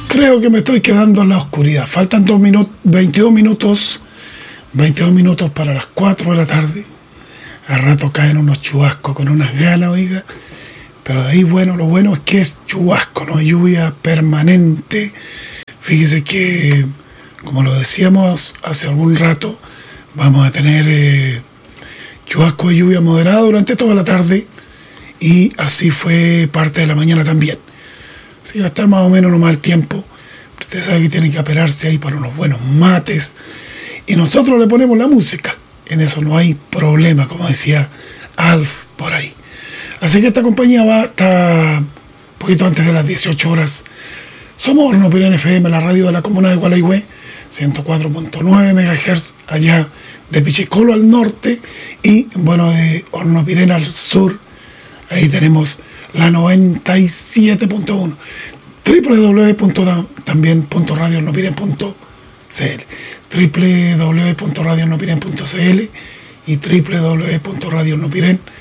Creo que me estoy quedando en la oscuridad. Faltan 22 minutos. 22 minutos para las 4 de la tarde. A rato caen unos chubascos con unas ganas, oiga. Pero de ahí, bueno, lo bueno es que es chubasco, no lluvia permanente. Fíjese que, como lo decíamos hace algún rato, vamos a tener chubasco de lluvia moderada durante toda la tarde. Y así fue parte de la mañana también. Así va a estar más o menos nomás el tiempo. Usted sabe que tiene que aperarse ahí para unos buenos mates. Y nosotros le ponemos la música. En eso no hay problema, como decía Alf por ahí. Así que esta compañía va hasta un poquito antes de las 18 horas. Somos Hornopiren FM, la radio de la comuna de Gualeguay, 104.9 MHz allá de Pichicolo al norte. Y bueno, de Hornopiren al sur, ahí tenemos la 97.1. www.radiohornopiren.cl www.radiohornopiren.cl y www.radiohornopiren.cl